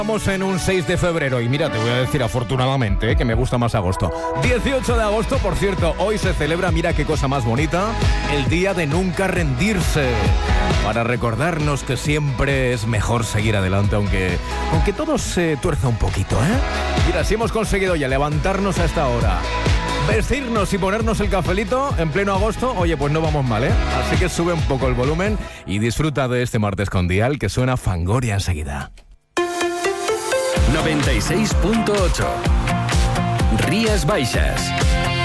Estamos en un 6 de febrero y mira, te voy a decir afortunadamente que me gusta más agosto. 18 de agosto, por cierto, hoy se celebra, mira qué cosa más bonita, el día de nunca rendirse. Para recordarnos que siempre es mejor seguir adelante, aunque todo se tuerza un poquito, ¿eh? Mira, si hemos conseguido ya levantarnos a esta hora, vestirnos y ponernos el cafelito en pleno agosto, oye, pues no vamos mal, ¿eh? Así que sube un poco el volumen y disfruta de este martes con Dial, que suena Fangoria enseguida. 96.8 Rías Baixas.